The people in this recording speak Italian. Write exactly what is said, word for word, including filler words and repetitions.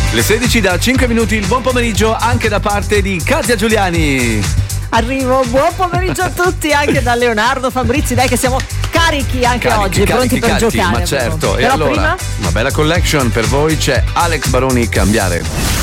Le sedici da cinque minuti, il buon pomeriggio anche da parte di Katia Giuliani. Arrivo, buon pomeriggio a tutti anche da Leonardo Fabrizi, dai che siamo carichi anche Carichi, oggi, carichi, pronti per carichi, giocare. ma certo. Però E allora, prima? una bella collection per voi, c'è Alex Baroni, Cambiare.